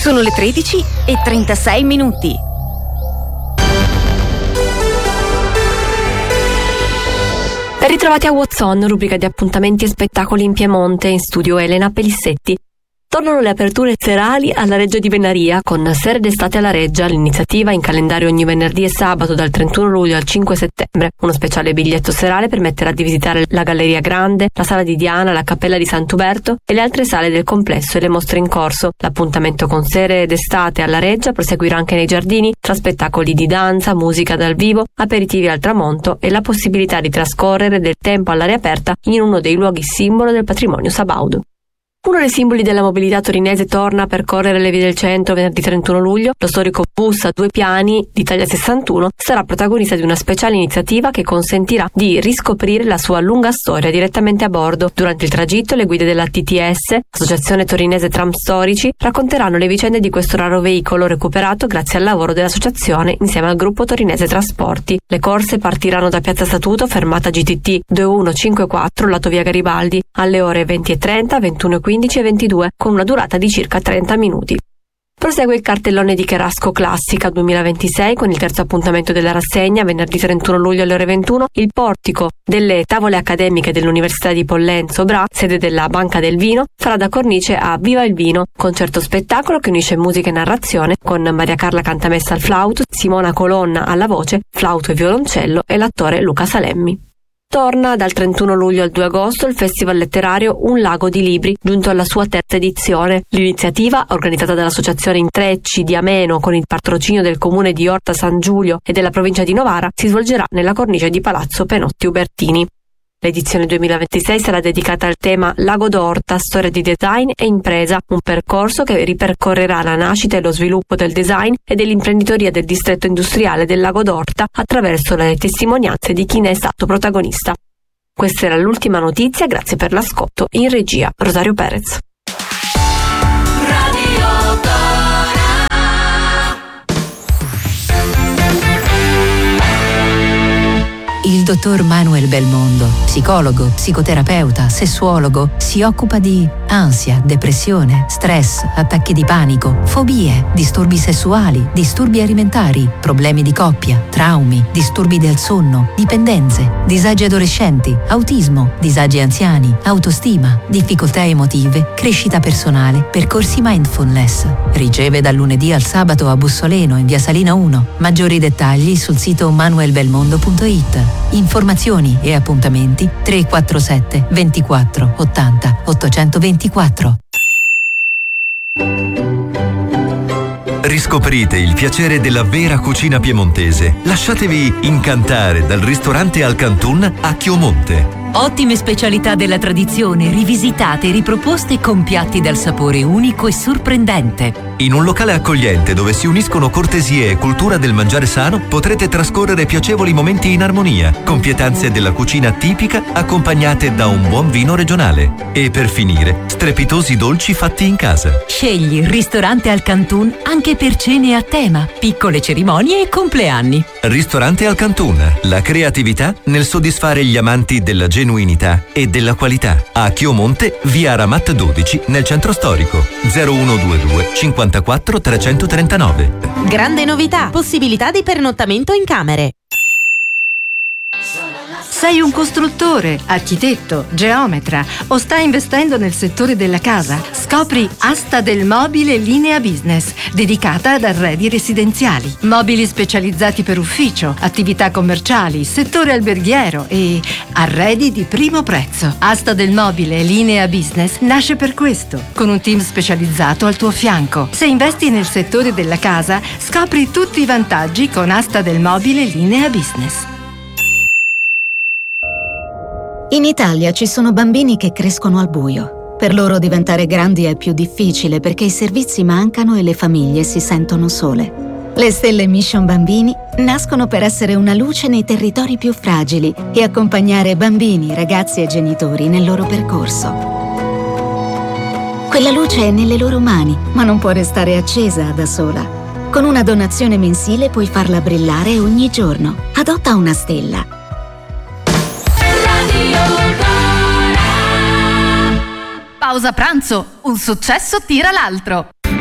Sono le 13:36. Ben ritrovati a What's On, rubrica di appuntamenti e spettacoli in Piemonte, in studio Elena Pelissetti. Tornano le aperture serali alla Reggia di Venaria con Sere d'estate alla Reggia, l'iniziativa in calendario ogni venerdì e sabato dal 31 luglio al 5 settembre. Uno speciale biglietto serale permetterà di visitare la Galleria Grande, la Sala di Diana, la Cappella di Sant'Uberto e le altre sale del complesso e le mostre in corso. L'appuntamento con Sere d'estate alla Reggia proseguirà anche nei giardini, tra spettacoli di danza, musica dal vivo, aperitivi al tramonto e la possibilità di trascorrere del tempo all'aria aperta in uno dei luoghi simbolo del patrimonio sabaudo. Uno dei simboli della mobilità torinese torna a percorrere le vie del centro venerdì 31 luglio. Lo storico bus a 2 piani di taglia 61 sarà protagonista di una speciale iniziativa che consentirà di riscoprire la sua lunga storia direttamente a bordo. Durante il tragitto le guide della TTS, Associazione Torinese Tram Storici, racconteranno le vicende di questo raro veicolo recuperato grazie al lavoro dell'associazione insieme al gruppo torinese Trasporti. Le corse partiranno da Piazza Statuto, fermata GTT 2154, lato via Garibaldi, alle ore 20:30, 21:15 e 22, con una durata di circa 30 minuti. Prosegue il cartellone di Cherasco Classica 2026 con il terzo appuntamento della rassegna, venerdì 31 luglio alle ore 21. Il portico delle tavole accademiche dell'Università di Pollenzo Bra, sede della Banca del Vino, farà da cornice a Viva il Vino, concerto spettacolo che unisce musica e narrazione con Maria Carla Cantamessa al flauto, Simona Colonna alla voce, flauto e violoncello e l'attore Luca Salemmi. Torna dal 31 luglio al 2 agosto il Festival letterario Un Lago di Libri, giunto alla sua terza edizione. L'iniziativa, organizzata dall'Associazione Intrecci di Ameno con il patrocinio del comune di Orta San Giulio e della provincia di Novara, si svolgerà nella cornice di Palazzo Penotti Ubertini. L'edizione 2026 sarà dedicata al tema Lago d'Orta, storia di design e impresa, un percorso che ripercorrerà la nascita e lo sviluppo del design e dell'imprenditoria del distretto industriale del Lago d'Orta attraverso le testimonianze di chi ne è stato protagonista. Questa era l'ultima notizia, grazie per l'ascolto. In regia Rosario Perez. Il dottor Manuel Belmondo, psicologo, psicoterapeuta, sessuologo, si occupa di ansia, depressione, stress, attacchi di panico, fobie, disturbi sessuali, disturbi alimentari, problemi di coppia, traumi, disturbi del sonno, dipendenze, disagi adolescenti, autismo, disagi anziani, autostima, difficoltà emotive, crescita personale, percorsi mindfulness. Riceve dal lunedì al sabato a Bussoleno in via Salina 1. Maggiori dettagli sul sito manuelbelmondo.it. Informazioni e appuntamenti 347 24 80 824. Riscoprite il piacere della vera cucina piemontese. Lasciatevi incantare dal ristorante Al Cantun a Chiomonte. Ottime specialità della tradizione, rivisitate e riproposte con piatti dal sapore unico e sorprendente. In un locale accogliente dove si uniscono cortesie e cultura del mangiare sano, potrete trascorrere piacevoli momenti in armonia, con pietanze della cucina tipica accompagnate da un buon vino regionale. E per finire, strepitosi dolci fatti in casa. Scegli il ristorante Al Cantun anche per cene a tema, piccole cerimonie e compleanni. Ristorante Al Cantun, la creatività nel soddisfare gli amanti della genuinità e della qualità. A Chiomonte, via Ramat 12, nel centro storico. 0122 54 339. Grande novità, possibilità di pernottamento in camere. Sei un costruttore, architetto, geometra o stai investendo nel settore della casa? Scopri Asta del Mobile Linea Business, dedicata ad arredi residenziali. Mobili specializzati per ufficio, attività commerciali, settore alberghiero e arredi di primo prezzo. Asta del Mobile Linea Business nasce per questo, con un team specializzato al tuo fianco. Se investi nel settore della casa, scopri tutti i vantaggi con Asta del Mobile Linea Business. In Italia ci sono bambini che crescono al buio. Per loro diventare grandi è più difficile perché i servizi mancano e le famiglie si sentono sole. Le Stelle Mission Bambini nascono per essere una luce nei territori più fragili e accompagnare bambini, ragazzi e genitori nel loro percorso. Quella luce è nelle loro mani, ma non può restare accesa da sola. Con una donazione mensile puoi farla brillare ogni giorno. Adotta una stella. Pausa pranzo, un successo tira l'altro.